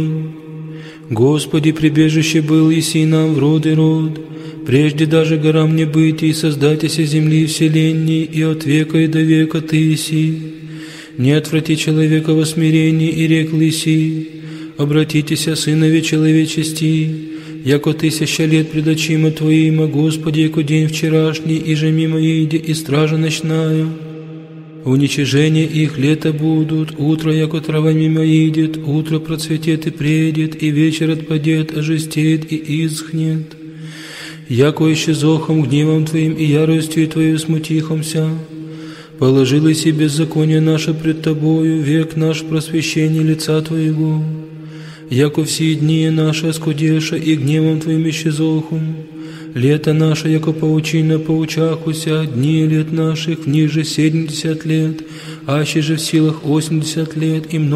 Господи, прибежище был еси нам в род и род, прежде даже горам не быть, и создатися земли и вселенной, и от века и до века Ты еси. Не отврати человека во смирении, и рек лиси, обратитеся, сынове человечести, яко 1000 лет пред очима Твоима, Господи, яко день вчерашний, и же мимо иде, и стража ночная. Уничижение их лето будут, утро, яко трава мимо идет, утро процветет и предет, и вечер отпадет, ожестеет и исхнет. Яко исчезохом гневом Твоим и яростью Твою смутихомся, положилось и беззаконие наше пред Тобою, век наш просвещение лица Твоего. Яко все дни наши оскудеша, и гневом Твоим исчезохом, лето наше, яко паучина поучахуся, дни лет наших в них же 70 лет, аще же в силах 80 лет, и много